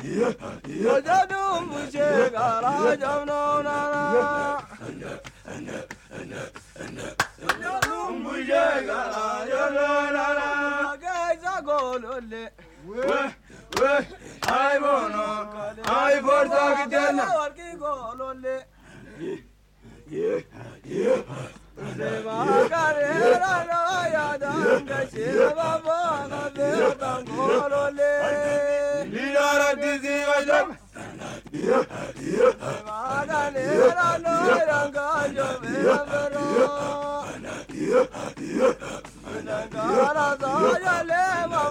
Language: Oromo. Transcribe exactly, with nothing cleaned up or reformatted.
Ojadum Bushegara Jamnona Ojadum Bushegara Jamnona Gaza Golole I wanna I for the Golole Yeah, yeah. Deva carera no ya danga cheva bana de tangolole lidara dizi vajam Deva carera no ranga jo vero Dangara da ya le